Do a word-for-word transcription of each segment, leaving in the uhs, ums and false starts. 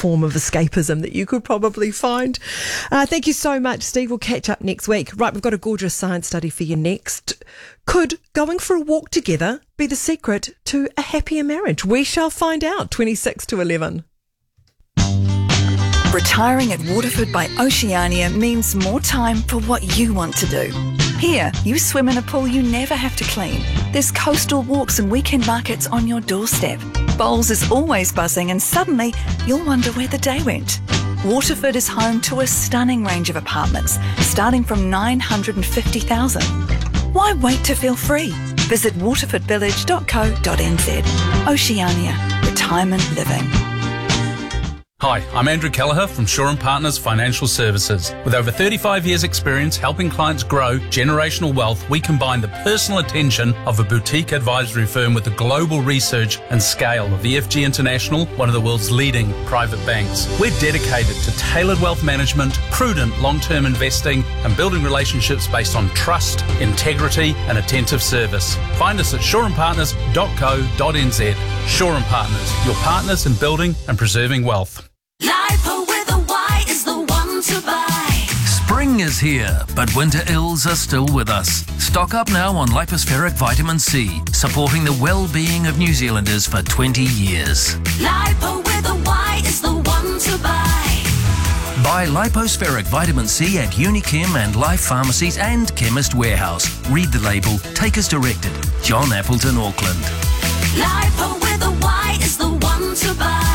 form of escapism that you could probably find. Uh, thank you so much, Steve. We'll catch up next week. Right, we've got a gorgeous science study for you next. Could going for a walk together be the secret to a happier marriage? We shall find out. twenty-six to eleven. Retiring at Waterford by Oceania means more time for what you want to do. Here, you swim in a pool you never have to clean. There's coastal walks and weekend markets on your doorstep. Bowls is always buzzing and suddenly you'll wonder where the day went. Waterford is home to a stunning range of apartments, starting from nine hundred fifty thousand. Why wait to feel free? Visit waterford village dot co dot n z. Oceania. Retirement living. Hi, I'm Andrew Kelleher from Shaw and Partners Financial Services. With over thirty-five years experience helping clients grow generational wealth, we combine the personal attention of a boutique advisory firm with the global research and scale of E F G International, one of the world's leading private banks. We're dedicated to tailored wealth management, prudent long-term investing, and building relationships based on trust, integrity, and attentive service. Find us at shaw and partners dot co dot n z. Shaw and Partners, your partners in building and preserving wealth. Lipo with a Y is the one to buy. Spring is here, but winter ills are still with us. Stock up now on Lipospheric Vitamin C, supporting the well-being of New Zealanders for twenty years. Lipo with a Y is the one to buy. Buy Lipospheric Vitamin C at Unichem and Life Pharmacies and Chemist Warehouse. Read the label. Take as directed. John Appleton, Auckland. Lipo with a Y is the one to buy.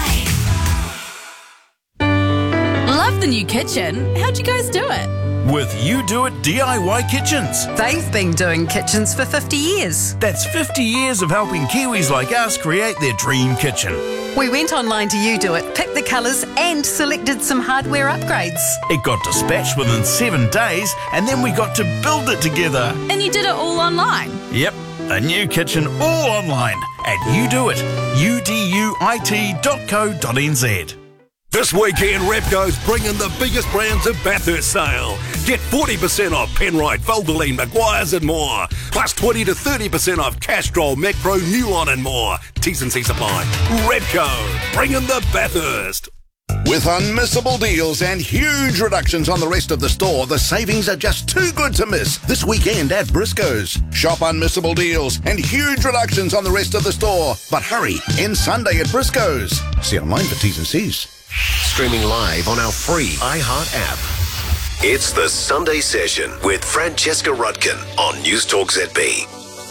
Love the new kitchen. How'd you guys do it? With You Do It D I Y Kitchens. They've been doing kitchens for fifty years. That's fifty years of helping Kiwis like us create their dream kitchen. We went online to You Do It, picked the colours and selected some hardware upgrades. It got dispatched within seven days and then we got to build it together. And you did it all online? Yep, a new kitchen all online at You Do It, U D U I T dot co dot n z. This weekend, Repco's bringing the biggest brands of Bathurst sale. Get forty percent off Penrite, Valvoline, Maguire's and more. Plus twenty to thirty percent off Castrol, Macro, Newline and more. T's and C's apply. Repco, bringing the Bathurst. With unmissable deals and huge reductions on the rest of the store, the savings are just too good to miss this weekend at Briscoe's. Shop unmissable deals and huge reductions on the rest of the store. But hurry, end Sunday at Briscoe's. See online for T's and C's. Streaming live on our free iHeart app. It's the Sunday Session with Francesca Rudkin on Newstalk Z B.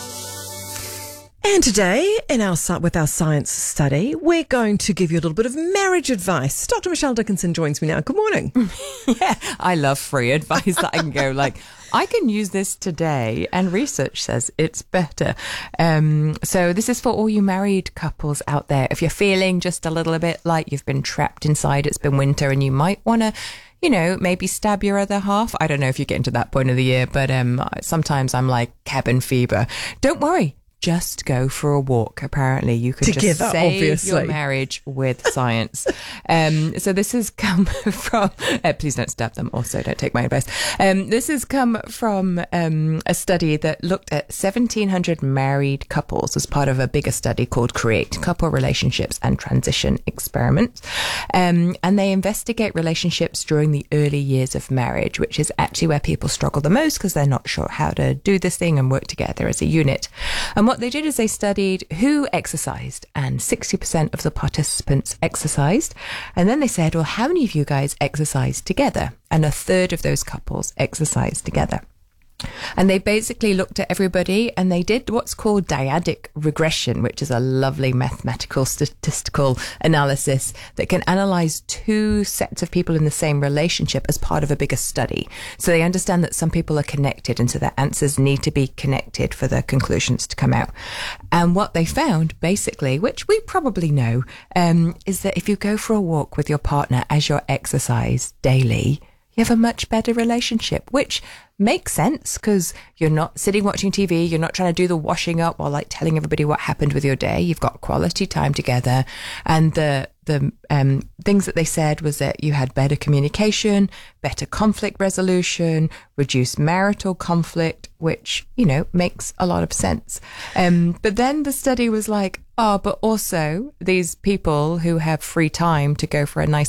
And today, in our with our science study, we're going to give you a little bit of marriage advice. Doctor Michelle Dickinson joins me now. Good morning. Yeah, I love free advice that I can go like, I can use this today, and research says it's better. Um, so this is for all you married couples out there. If you're feeling just a little bit like you've been trapped inside, it's been winter, and you might want to, you know, maybe stab your other half. I don't know if you get into that point of the year, but um, sometimes I'm like cabin fever. Don't worry. Just go for a walk. Apparently, you could Together, just save obviously. your marriage with science. um, so this has come from. Uh, please don't stab them. Also, don't take my advice. Um, this has come from um, a study that looked at seventeen hundred married couples as part of a bigger study called CREATE: Couple Relationships and Transition Experiment. Um, and they investigate relationships during the early years of marriage, which is actually where people struggle the most because they're not sure how to do this thing and work together as a unit. And what they did is they studied who exercised, and sixty percent of the participants exercised. And then they said, well, how many of you guys exercise together? And a third of those couples exercise together. And they basically looked at everybody and they did what's called dyadic regression, which is a lovely mathematical statistical analysis that can analyze two sets of people in the same relationship as part of a bigger study. So they understand that some people are connected, and so their answers need to be connected for the conclusions to come out. And what they found, basically, which we probably know, um, is that if you go for a walk with your partner as your exercise daily, you have a much better relationship, which makes sense because you're not sitting watching T V, you're not trying to do the washing up or like telling everybody what happened with your day. You've got quality time together. And the the um, things that they said was that you had better communication, better conflict resolution, reduced marital conflict, which, you know, makes a lot of sense. Um, but then the study was like, oh, but also these people who have free time to go for a nice